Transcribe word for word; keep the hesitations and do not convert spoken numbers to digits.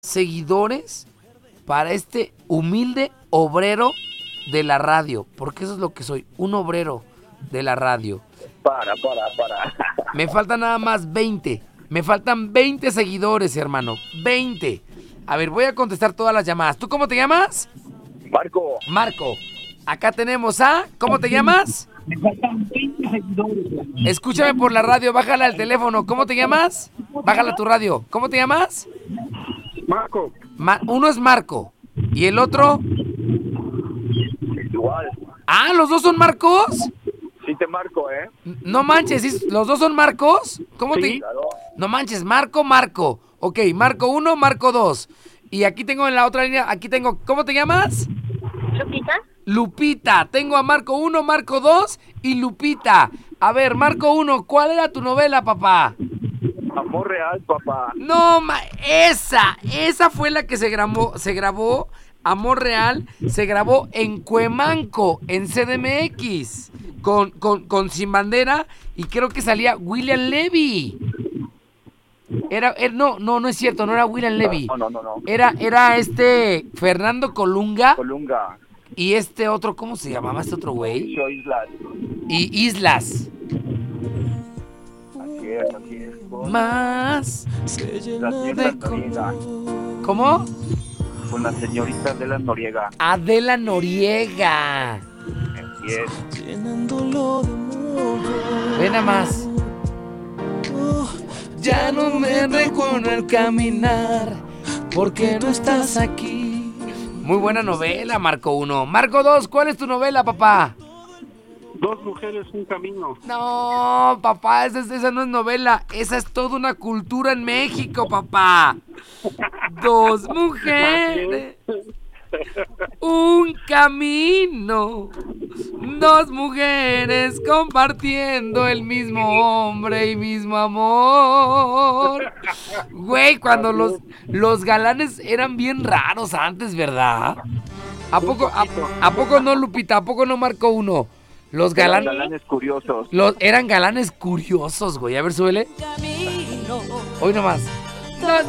seguidores para este humilde obrero de la radio, porque eso es lo que soy, un obrero de la radio. Para, para, para. Me faltan nada más veinte. Me faltan veinte seguidores, hermano. veinte. A ver, voy a contestar todas las llamadas. ¿Tú cómo te llamas? Marco. Marco. Acá tenemos a... ¿Cómo te llamas? Me faltan veinte seguidores. Escúchame por la radio, bájala al teléfono. ¿Cómo te llamas? Bájala a tu radio. ¿Cómo te llamas? Marco. Ma- uno es Marco. ¿Y el otro? Igual. Ah, ¿los dos son Marcos? Sí te marco, ¿eh? No manches, ¿sí? ¿Los dos son Marcos? ¿Cómo Sí, te...? claro. No manches, Marco, Marco. Ok, Marco uno, Marco dos. Y aquí tengo en la otra línea, aquí tengo... ¿Cómo te llamas? ¿Lupita? Lupita. Tengo a Marco uno, Marco dos y Lupita. A ver, Marco uno, ¿cuál era tu novela, papá? Amor real, papá. No, ma... esa, esa fue la que se grabó, se grabó, Amor Real, se grabó en Cuemanco, en C D M X, con, con, con Sin Bandera, y creo que salía William Levy. Era, era, no, no, no es cierto, no era William Levy. No, no, no, no. Era, era este Fernando Colunga Colunga. y este otro, ¿cómo se llamaba este otro güey? Yo Islas. Y Islas. Así es, así es. Con Más la señorita de Noriega. ¿Cómo? Con la señorita Adela Noriega. Adela Noriega. Así es. Ve nada más. Ya no me recuerdo al caminar, porque no estás aquí. Muy buena novela, Marco uno. Marco dos, ¿cuál es tu novela, papá? Dos mujeres, un camino. No, papá, esa, es- esa no es novela. Esa es toda una cultura en México, papá. Dos mujeres, un camino. Dos mujeres compartiendo el mismo hombre y mismo amor. Güey, cuando los, los galanes eran bien raros antes, ¿verdad? ¿A poco, a, a poco no, Lupita? ¿A poco no, Marco uno? Los Eran galanes... galanes curiosos. Los, eran galanes curiosos, güey. A ver, súbele. Hoy nomás. Dos